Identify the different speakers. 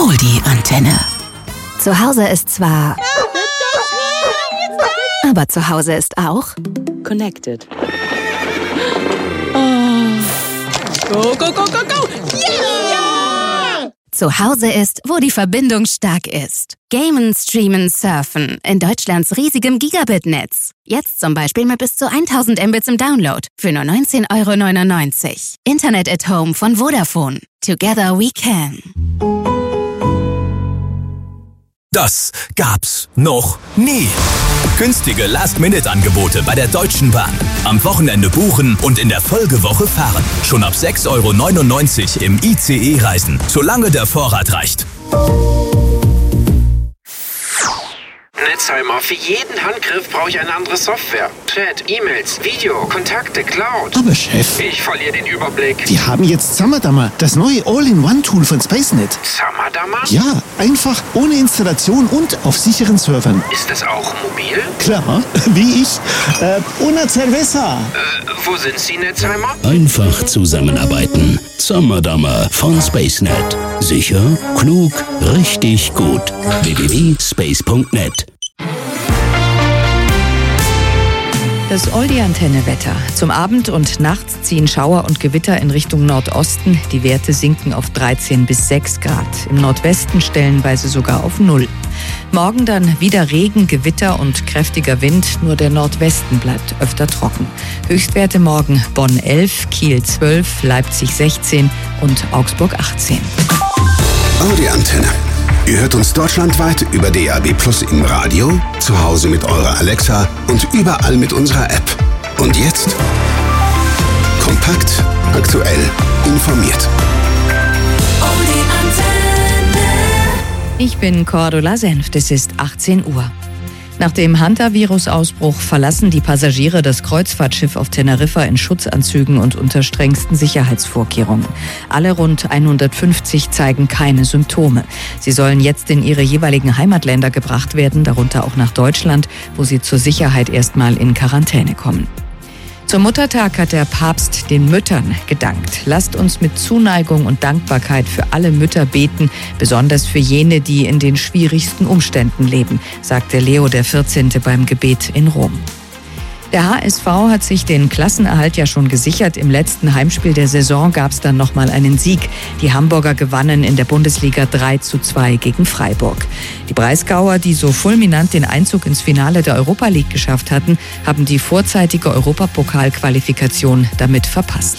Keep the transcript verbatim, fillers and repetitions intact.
Speaker 1: Oldie-Antenne. Zu Hause ist zwar... Aber zu Hause ist auch...
Speaker 2: Connected.
Speaker 3: Go, go, go, go, go!
Speaker 1: Yeah! Zu Hause ist, wo die Verbindung stark ist. Gamen, streamen, surfen in Deutschlands riesigem Gigabit-Netz. Jetzt zum Beispiel mit bis zu tausend Mbits im Download für nur neunzehn Euro neunundneunzig. Internet at Home von Vodafone. Together we can.
Speaker 4: Das gab's noch nie. Günstige Last-Minute-Angebote bei der Deutschen Bahn. Am Wochenende buchen und in der Folgewoche fahren. Schon ab sechs Euro neunundneunzig im I C E-Reisen, solange der Vorrat reicht.
Speaker 5: Netzheimer, für jeden Handgriff brauche ich eine andere Software. Chat, E-Mails, Video, Kontakte, Cloud.
Speaker 6: Aber Chef,
Speaker 5: Ich verliere den Überblick.
Speaker 6: wir haben jetzt Zammerdammer, das neue All-in-One-Tool von SpaceNet.
Speaker 5: Zammerdammer?
Speaker 6: Ja, einfach, ohne Installation und auf sicheren Servern.
Speaker 5: Ist das auch mobil?
Speaker 6: Klar, wie ich. Äh, una cerveza.
Speaker 5: Äh, wo sind Sie, Netzheimer?
Speaker 7: Einfach zusammenarbeiten. Zammerdammer von SpaceNet. Sicher, klug, richtig gut. w w w punkt space punkt net.
Speaker 8: Das Oldie-Antenne-Wetter. Zum Abend und nachts ziehen Schauer und Gewitter in Richtung Nordosten. Die Werte sinken auf dreizehn bis sechs Grad. Im Nordwesten stellenweise sogar auf null. Morgen dann wieder Regen, Gewitter und kräftiger Wind. Nur der Nordwesten bleibt öfter trocken. Höchstwerte morgen Bonn elf, Kiel zwölf, Leipzig sechzehn und Augsburg achtzehn.
Speaker 9: Oldie-Antenne. Ihr hört uns deutschlandweit über D A B Plus im Radio, zu Hause mit eurer Alexa und überall mit unserer App. Und jetzt kompakt, aktuell, informiert.
Speaker 8: Ich bin Cordula Senft, es ist achtzehn Uhr. Nach dem Hanta-Virus-Ausbruch verlassen die Passagiere das Kreuzfahrtschiff auf Teneriffa in Schutzanzügen und unter strengsten Sicherheitsvorkehrungen. Alle rund hundertfünfzig zeigen keine Symptome. Sie sollen jetzt in ihre jeweiligen Heimatländer gebracht werden, darunter auch nach Deutschland, wo sie zur Sicherheit erstmal in Quarantäne kommen. Zum Muttertag hat der Papst den Müttern gedankt. Lasst uns mit Zuneigung und Dankbarkeit für alle Mütter beten, besonders für jene, die in den schwierigsten Umständen leben, sagte Leo der vierzehnte beim Gebet in Rom. Der H S V hat sich den Klassenerhalt ja schon gesichert. Im letzten Heimspiel der Saison gab es dann nochmal einen Sieg. Die Hamburger gewannen in der Bundesliga drei zu zwei gegen Freiburg. Die Breisgauer, die so fulminant den Einzug ins Finale der Europa League geschafft hatten, haben die vorzeitige Europapokalqualifikation damit verpasst.